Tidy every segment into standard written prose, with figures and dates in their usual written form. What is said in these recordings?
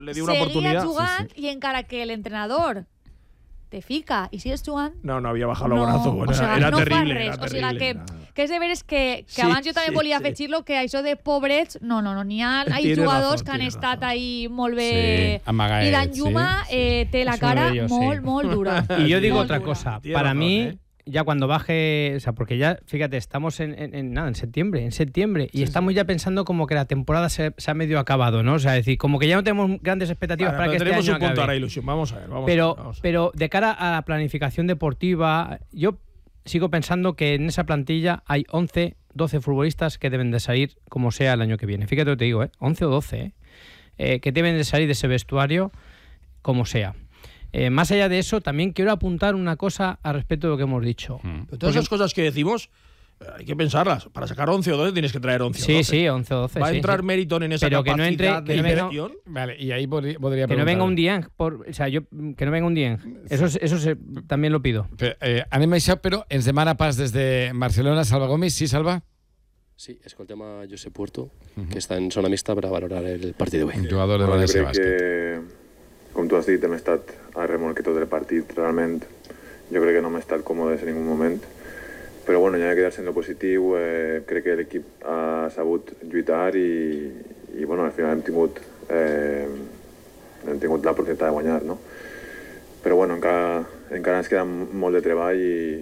le dio una oportunidad. Jugant, sí. I encara que l'entrenador te fica i sigues jugant... No havia baixat el brazo. Bueno, o sigui, era no terrible. Fa res. Era o sigui, terrible. que és de veres que abans jo també volia afegir-lo, que això de pobrets... No. N'hi ha jugadors que han estat ahí molt bé... Sí, I Danjuma té la cara molt dura. Y yo digo otra cosa. Para mí... Ya cuando baje, o sea, porque ya, fíjate, estamos en septiembre, y estamos ya pensando como que la temporada se ha medio acabado, ¿no? O sea, es decir, como que ya no tenemos grandes expectativas para que este año acabe. Punto ahora, ilusión. Vamos a ver. Pero de cara a la planificación deportiva, yo sigo pensando que en esa plantilla hay 11, 12 futbolistas que deben de salir como sea el año que viene. Fíjate lo que te digo, 11 o 12, que deben de salir de ese vestuario como sea. Más allá de eso, también quiero apuntar una cosa al respecto de lo que hemos dicho. Pero todas esas cosas que decimos hay que pensarlas. Para sacar 11 o 12 tienes que traer 11 o 12. Sí, 11 o 12. ¿Va a entrar Meriton en esa capacidad de gestión? Vale, y ahí podría preguntar. Que no venga un Dieng. Que no venga un Dieng. Eso también lo pido. Anem a això, però ens demana pas des de Barcelona Salva Gomis. Sí, Salva? Sí, escoltem a Josep Puerto, que està en zona mixta per a valorar el partit d'avui. Jugador de València Bàsquet. Com tu has dit, hem estat a remolque tot el partit. Realment, jo crec que no hem estat còmodes en ningú moment. Però bueno, ja he quedat sent lo positiu. Crec que l'equip ha sabut lluitar i bueno, al final hem tingut l'oportunitat de guanyar, no? Però bueno, encara ens queda molt de treball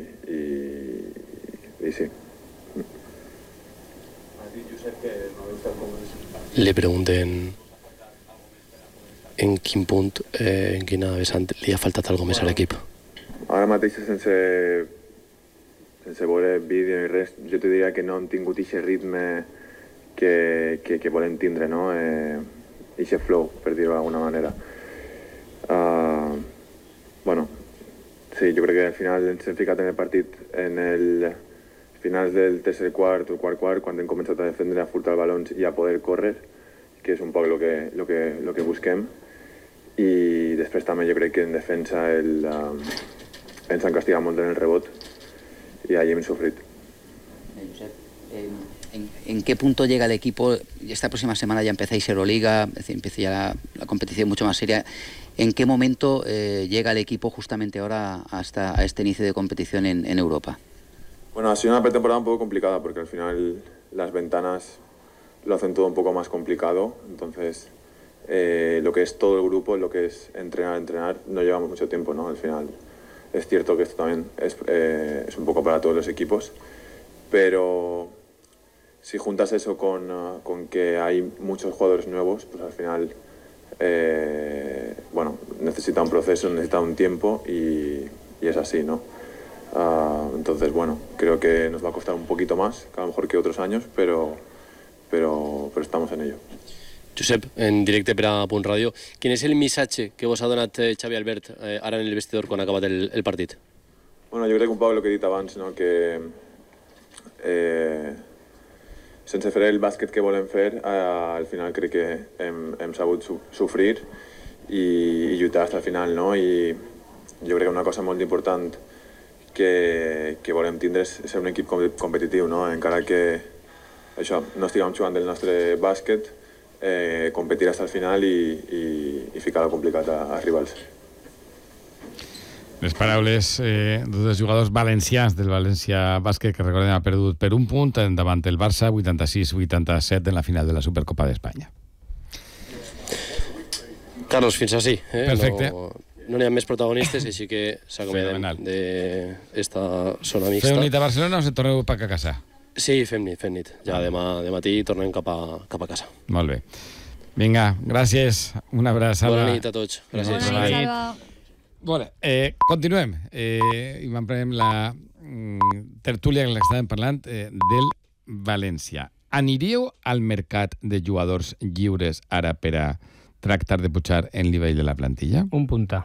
i sí. Le pregunten en quin punt, en quina vessant li ha faltat alguna més a l'equip. Ara mateix, sense veure vídeo i res, jo te diria que no hem tingut aquest ritme que volem tindre, no? Aquest flow, per dir-ho d'alguna manera. Bueno, sí, jo crec que al final ens hem ficat en el partit en el finals del tercer quart o quart, quan hem començat a defendre, a furtar balons i a poder córrer, que és un poc el que busquem. I després també jo crec que en defensa ens han castigat molt en el rebot y ahí hemos sufrido. ¿En qué punto llega el equipo? Esta próxima semana ya empezáis Euroliga, es decir, empieza ya la competición mucho más seria. ¿En qué momento llega el equipo justamente ahora hasta este inicio de competición en Europa? Bueno, ha sido una pretemporada un poco complicada porque al final las ventanas lo hacen todo un poco más complicado. Entonces, lo que es todo el grupo, lo que es entrenar, no llevamos mucho tiempo, ¿no? Al final es cierto que esto también es un poco para todos los equipos, pero si juntas eso con que hay muchos jugadores nuevos, pues al final bueno, necesita un proceso, necesita un tiempo y es así, ¿no? Entonces, bueno, creo que nos va a costar un poquito más, que a lo mejor que otros años, pero estamos en ello. Josep, en directe per a Punt Ràdio, quin és el missatge que vos ha donat Xavi Albert ara en el vestidor quan ha acabat el partit? Bueno, jo crec un poc el que he dit abans, no? Que sense fer el bàsquet que volem fer, al final crec que hem sabut sofrir i lluitar fins al final, no? I jo crec que una cosa molt important que volem tindre és ser un equip competitiu, no? Encara que això, no estiguem jugant el nostre bàsquet, competir hasta el final i ficar-ho complicat als rivals. Les paraules dels jugadors valencians del València Bàsquet, que recordem ha perdut per un punt davant el Barça, 86-87 en la final de la Supercopa d'Espanya. Carlos, fins així. Perfecte. No n'hi ha més protagonistes, així que s'acomiadem d'esta zona mixta. Feu nit a Barcelona o se torneu cap a casa? Sí, fem nit. Ja demà matí tornem cap a casa. Molt bé. Vinga, gràcies. Una abraçada. Bona nit a tots. Gràcies. Bona nit, Salva. Bueno, continuem. I m'emprenem la tertúlia en la que estàvem parlant del València. Aniríeu al mercat de jugadors lliures ara per a tractar de pujar el nivell de la plantilla? Un punta.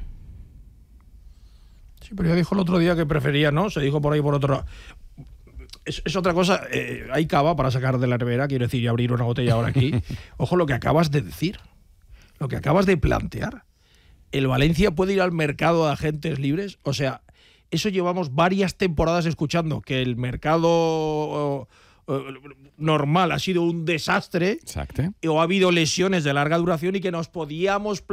Sí, pero ya dijo el otro día que prefería, ¿no? Se dijo por ahí por otro... Es otra cosa, hay cava para sacar de la nevera, quiero decir, y abrir una botella ahora aquí. Ojo lo que acabas de decir, lo que acabas de plantear. ¿El Valencia puede ir al mercado de agentes libres? O sea, eso llevamos varias temporadas escuchando, que el mercado normal ha sido un desastre Exacte. o ha habido lesiones de larga duración y que nos podíamos